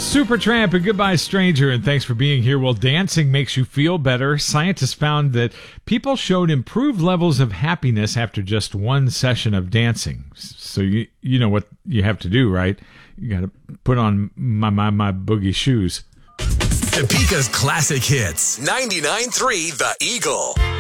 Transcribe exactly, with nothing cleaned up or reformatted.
Supertramp and Goodbye Stranger, and thanks for being here. Well, dancing makes you feel better. Scientists found that people showed improved levels of happiness after just one session of dancing. So you you know what you have to do, right? You got to put on my, my, my boogie shoes. Topeka's classic hits. ninety-nine point three The Eagle.